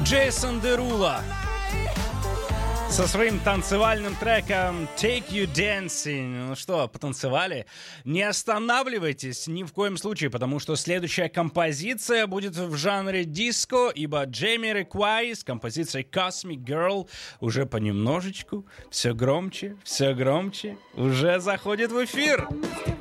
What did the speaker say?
Джейсон Дерула со своим танцевальным треком Take You Dancing. Ну что, потанцевали? Не останавливайтесь ни в коем случае, потому что следующая композиция будет в жанре диско, ибо Джамироquai с композицией Cosmic Girl уже понемножечку, все громче, уже заходит в эфир.